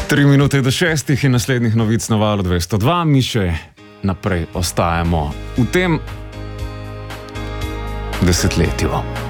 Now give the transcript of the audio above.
3 minute do 6 in naslednjih novic na Valu 202, mi še naprej ostajamo v tem desetletju.